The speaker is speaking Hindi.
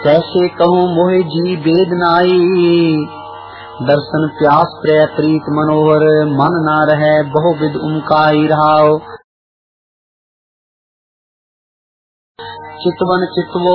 कैसे कहूँ मोहि जी वेदनाई, दर्शन प्यास प्रिय प्रीत मनोहर, मन ना रहे बहुविध उमकाई रहाओ। चितवन चितवो